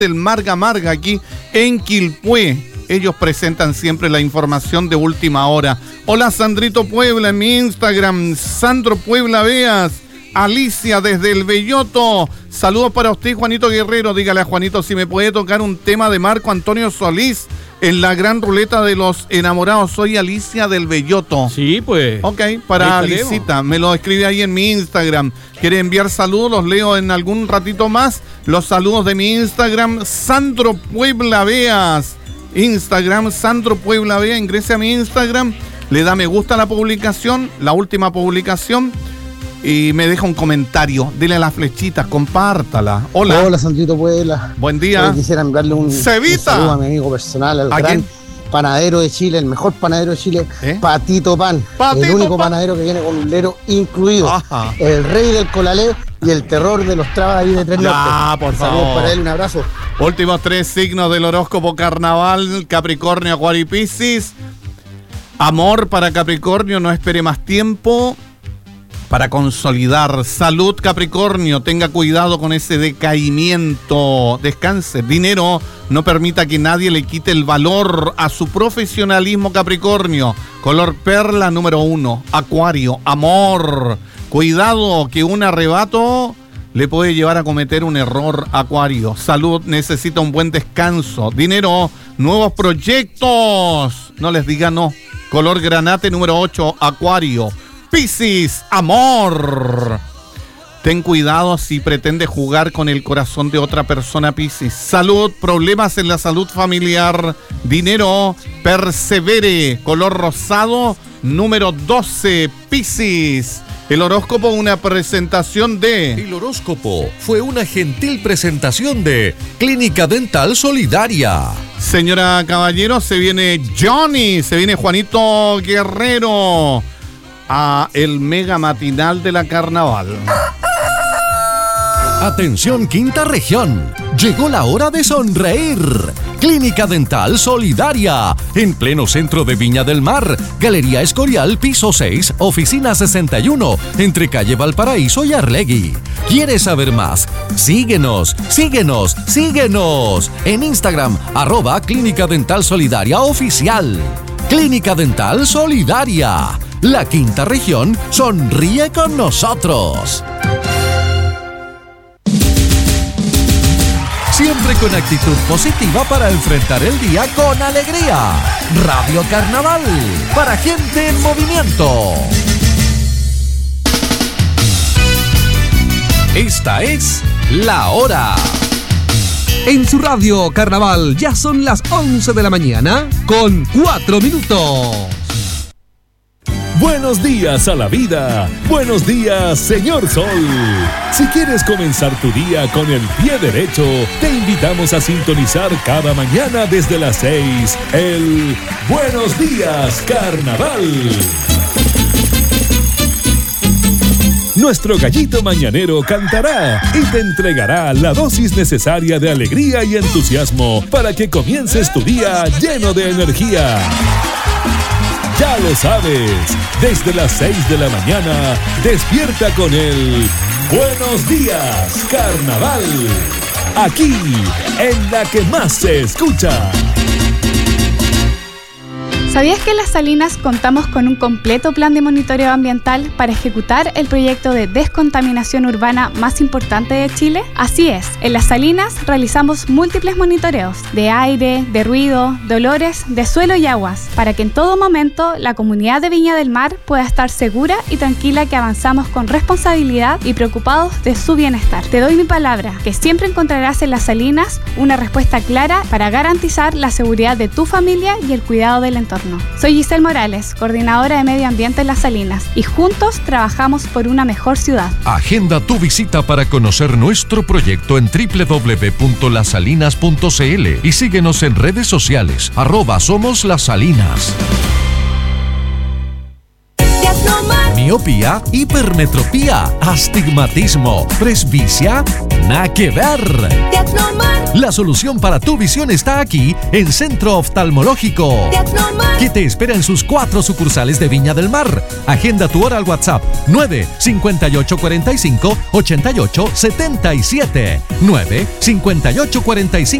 del Marga Marga aquí en Quilpué. Ellos presentan siempre la información de última hora. Hola, Sandrito Puebla en mi Instagram. Sandro Puebla Veas. Alicia desde el Belloto. Saludos para usted, Juanito Guerrero. Dígale a Juanito si me puede tocar un tema de Marco Antonio Solís en la gran ruleta de los enamorados. Soy Alicia del Belloto. Sí, pues. Ok, para Alicita. Me lo escribe ahí en mi Instagram. ¿Quiere enviar saludos? Los leo en algún ratito más. Los saludos de mi Instagram, Sandro Puebla Veas. Instagram, Sandro Puebla Vea. Ingrese a mi Instagram, le da me gusta a la publicación, la última publicación, y me deja un comentario. Dile a las flechitas, compártala. Hola. Hola, Sandrito Puebla. Buen día. Hoy quisiera enviarle un saludo a mi amigo personal, al gran quién? panadero de Chile, el mejor panadero de Chile, Patito Pan. Patito el único Pan. Panadero que viene con un lero incluido. Ajá. El rey del colalé y el terror de los trabas ahí de Tres Norte. Por Saludos favor. para él, un abrazo. Últimos 3 signos del horóscopo carnaval: Capricornio, Acuario y Piscis. Amor para Capricornio, no espere más tiempo para consolidar. Salud, Capricornio, tenga cuidado con ese decaimiento. Descanse. Dinero, no permita que nadie le quite el valor a su profesionalismo, Capricornio. Color perla número 1. Acuario, amor. Cuidado que un arrebato le puede llevar a cometer un error, Acuario. Salud, necesita un buen descanso. Dinero, nuevos proyectos. No les diga no. Color granate número 8, Acuario. Piscis, amor. Ten cuidado si pretende jugar con el corazón de otra persona, Piscis. Salud, problemas en la salud familiar. Dinero, persevere. Color rosado número 12, Piscis. El horóscopo, una presentación de... El horóscopo fue una gentil presentación de Clínica Dental Solidaria. Señora Caballero, se viene Johnny, se viene Juanito Guerrero a el mega matinal de la carnaval. Atención, Quinta Región. Llegó la hora de sonreír. Clínica Dental Solidaria. En pleno centro de Viña del Mar. Galería Escorial, piso 6, oficina 61. Entre calle Valparaíso y Arlegui. ¿Quieres saber más? Síguenos. En Instagram, @Clínica Dental Solidaria Oficial. Clínica Dental Solidaria. La Quinta Región sonríe con nosotros. Siempre con actitud positiva para enfrentar el día con alegría. Radio Carnaval, para gente en movimiento. Esta es La Hora. En su Radio Carnaval ya son las 11 de la mañana con 4 minutos. Buenos días a la vida. Buenos días, señor Sol. Si quieres comenzar tu día con el pie derecho, te invitamos a sintonizar cada mañana desde las 6 el Buenos Días Carnaval. Nuestro gallito mañanero cantará y te entregará la dosis necesaria de alegría y entusiasmo para que comiences tu día lleno de energía. Ya lo sabes, desde las 6 de la mañana, despierta con el Buenos Días Carnaval, aquí en la que más se escucha. ¿Sabías que en Las Salinas contamos con un completo plan de monitoreo ambiental para ejecutar el proyecto de descontaminación urbana más importante de Chile? Así es, en Las Salinas realizamos múltiples monitoreos de aire, de ruido, de olores, de suelo y aguas, para que en todo momento la comunidad de Viña del Mar pueda estar segura y tranquila que avanzamos con responsabilidad y preocupados de su bienestar. Te doy mi palabra, que siempre encontrarás en Las Salinas una respuesta clara para garantizar la seguridad de tu familia y el cuidado del entorno. Soy Giselle Morales, coordinadora de Medio Ambiente en Las Salinas, y juntos trabajamos por una mejor ciudad. Agenda tu visita para conocer nuestro proyecto en www.lasalinas.cl y síguenos en redes sociales, @somoslasalinas. miopía, hipermetropía, astigmatismo, presbicia, nada que ver. La solución para tu visión está aquí en Centro Oftalmológico, que te espera en sus 4 sucursales de Viña del Mar. Agenda tu hora al WhatsApp 95845 8877 95845